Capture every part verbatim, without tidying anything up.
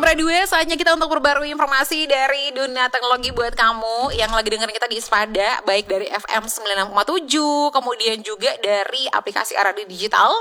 Nomor dua, saatnya kita untuk perbarui informasi dari dunia teknologi buat kamu yang lagi dengerin kita di Ispada, baik dari F M sembilan puluh enam koma tujuh, kemudian juga dari aplikasi Radio Digital.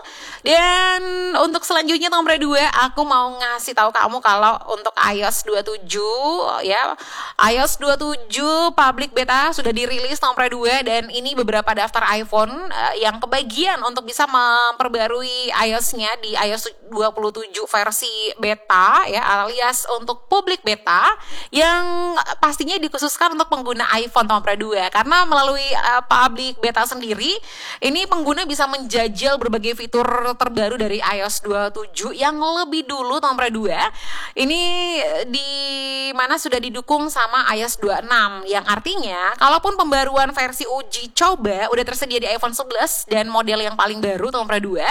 Dan untuk selanjutnya nomor dua, aku mau ngasih tahu kamu kalau untuk iOS dua puluh tujuh ya, iOS dua puluh tujuh public beta sudah dirilis nomor dua, dan ini beberapa daftar iPhone uh, yang kebagian untuk bisa memperbarui iOS-nya di iOS dua puluh tujuh versi beta ya, alias untuk public beta yang pastinya dikhususkan untuk pengguna iPhone nomor dua, karena melalui uh, public beta sendiri ini pengguna bisa menjajal berbagai fitur terbaru dari iOS dua puluh tujuh yang lebih dulu nomor dua ini di mana sudah didukung sama iOS dua puluh enam, yang artinya kalaupun pembaruan versi uji coba udah tersedia di iPhone sebelas dan model yang paling baru nomor dua,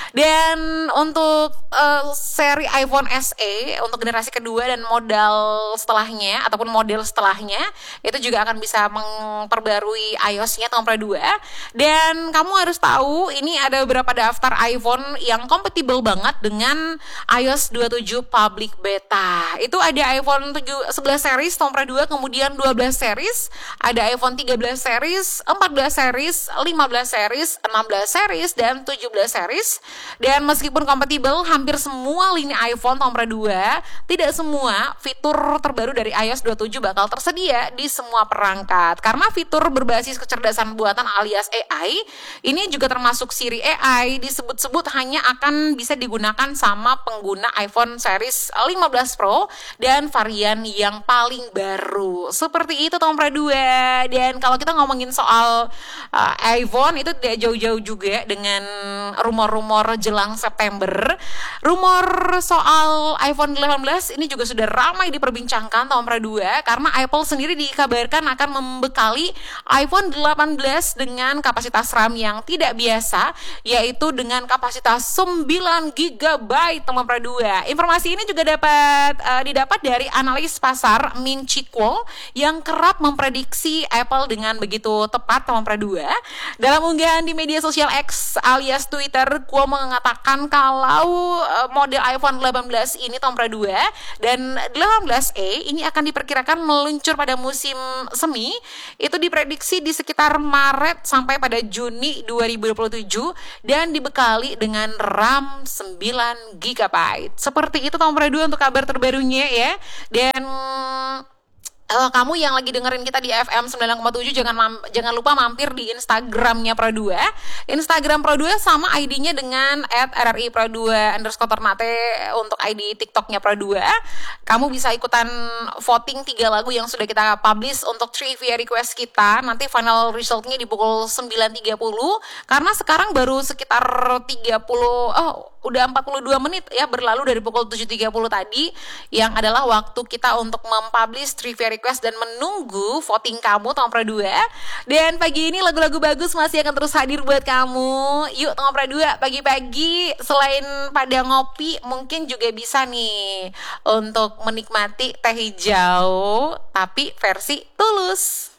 dan untuk uh, seri iPhone S E untuk generasi kedua dan model setelahnya ataupun model setelahnya itu juga akan bisa memperbarui iOS-nya nomor dua. Dan kamu harus tahu ini ada beberapa daftar iPhone yang kompatibel banget dengan iOS dua puluh tujuh public beta. Itu ada iPhone sebelas series nomor dua, kemudian dua belas series, ada iPhone tiga belas series, empat belas series, lima belas series, enam belas series, dan tujuh belas series. Dan meskipun kompatibel hampir semua lini iPhone nomor dua, tidak semua fitur terbaru dari iOS dua puluh tujuh bakal tersedia di semua perangkat. Karena fitur berbasis kecerdasan buatan alias A I ini juga termasuk Siri A I disebut-sebut hanya akan bisa digunakan sama pengguna iPhone series lima belas Pro dan varian yang paling baru. Seperti itu nomor dua. Dan kalau kita ngomongin soal uh, iPhone itu tidak jauh-jauh juga dengan rumor-rumor jelang September. Rumor soal iPhone delapan belas ini juga sudah ramai diperbincangkan nomor dua, karena Apple sendiri dikabarkan akan membekali iPhone delapan belas dengan kapasitas RAM yang tidak biasa, yaitu dengan kapasitas sembilan giga byte nomor dua. Informasi ini juga dapat uh, didapat dari analis pasar Min Chi Kuo yang kerap memprediksi Apple dengan begitu tepat nomor dua. Dalam unggahan di media sosial X alias Twitter, Kuo mengatakan kalau uh, model iPhone delapan belas ini nomor dua dan delapan belas E ini akan diperkirakan meluncur pada musim semi. Itu diprediksi di sekitar Maret sampai pada Juni dua ribu dua puluh tujuh dan dibekali dengan RAM sembilan giga byte. Seperti itu nomor dua untuk kabar terbarunya ya. Dan Uh, kamu yang lagi dengerin kita di F M sembilan puluh enam koma tujuh jangan mam- jangan lupa mampir di Instagramnya Pro dua. Instagram Pro dua sama I D-nya dengan et r r i pro dua underscore ternate untuk I D TikToknya Pro dua. Kamu bisa ikutan voting tiga lagu yang sudah kita publish untuk trivia request kita. Nanti final resultnya di pukul sembilan tiga puluh, karena sekarang baru sekitar tiga puluh oh udah empat puluh dua menit ya berlalu dari pukul tujuh tiga puluh tadi, yang adalah waktu kita untuk mempublish trivia request dan menunggu voting kamu nomor dua. Dan pagi ini lagu-lagu bagus masih akan terus hadir buat kamu. Yuk nomor dua pagi-pagi selain pada ngopi mungkin juga bisa nih untuk menikmati teh hijau tapi versi tulus.